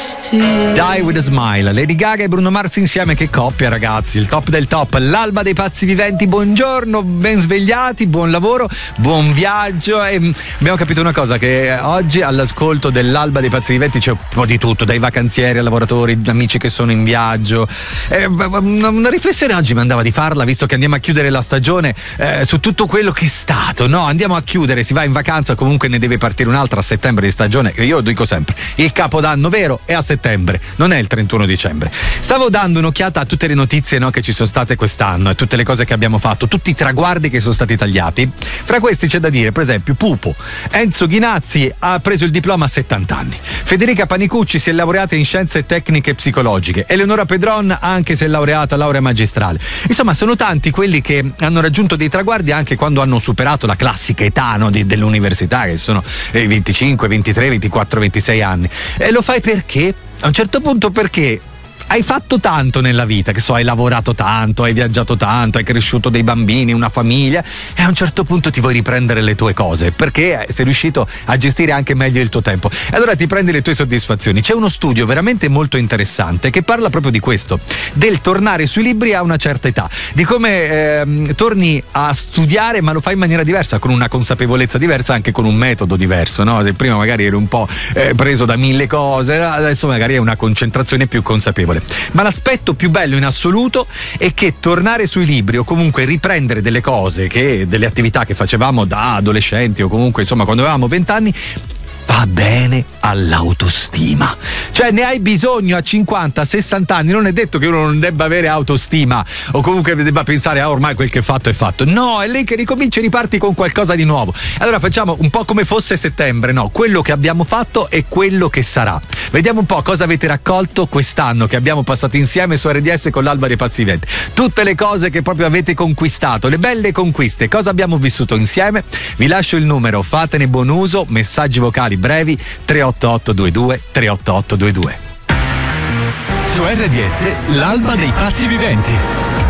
Die with a Smile, Lady Gaga e Bruno Mars insieme, che coppia ragazzi, il top del top, l'alba dei pazzi viventi. Buongiorno, ben svegliati, buon lavoro, buon viaggio. E abbiamo capito una cosa, che oggi all'ascolto dell'alba dei pazzi viventi c'è un po' di tutto, dai vacanzieri a lavoratori, amici che sono in viaggio. Una riflessione oggi mi andava di farla, visto che andiamo a chiudere la stagione, su tutto quello che è stato, no? Andiamo a chiudere, si va in vacanza, comunque ne deve partire un'altra a settembre di stagione. Io dico sempre, il capodanno vero è a settembre, non è il 31 dicembre. Stavo dando un'occhiata a tutte le notizie, no, che ci sono state quest'anno e tutte le cose che abbiamo fatto, tutti i traguardi che sono stati tagliati. Fra questi c'è da dire, per esempio, Pupo, Enzo Ghinazzi ha preso il diploma a 70 anni, Federica Panicucci si è laureata in scienze tecniche psicologiche, Eleonora Pedron anche si è laureata, laurea magistrale. Insomma, sono tanti quelli che hanno raggiunto dei traguardi anche quando hanno superato la classica età, no, dell'università, che sono 25, 23, 24, 26 anni. E lo fai perché? A un certo punto perché hai fatto tanto nella vita, che so, hai lavorato tanto, hai viaggiato tanto, hai cresciuto dei bambini, una famiglia, e a un certo punto ti vuoi riprendere le tue cose perché sei riuscito a gestire anche meglio il tuo tempo, e allora ti prendi le tue soddisfazioni. C'è uno studio veramente molto interessante che parla proprio di questo, del tornare sui libri a una certa età, di come torni a studiare, ma lo fai in maniera diversa, con una consapevolezza diversa, anche con un metodo diverso, no? Se prima magari eri un po' preso da mille cose, adesso magari è una concentrazione più consapevole. Ma l'aspetto più bello in assoluto è che tornare sui libri, o comunque riprendere delle cose, delle attività che facevamo da adolescenti, o comunque insomma quando avevamo 20 anni, fa bene all'autostima. Cioè, ne hai bisogno a 50, 60 anni. Non è detto che uno non debba avere autostima o comunque debba pensare ormai quel che è fatto è fatto. No, è lì che ricominci e riparti con qualcosa di nuovo. Allora facciamo un po' come fosse settembre, no? Quello che abbiamo fatto e quello che sarà. Vediamo un po' cosa avete raccolto quest'anno che abbiamo passato insieme su RDS con l'alba dei pazzi viventi. Tutte le cose che proprio avete conquistato, le belle conquiste, cosa abbiamo vissuto insieme. Vi lascio il numero, fatene buon uso, messaggi vocali brevi 38822 38822. Su RDS l'alba dei pazzi viventi.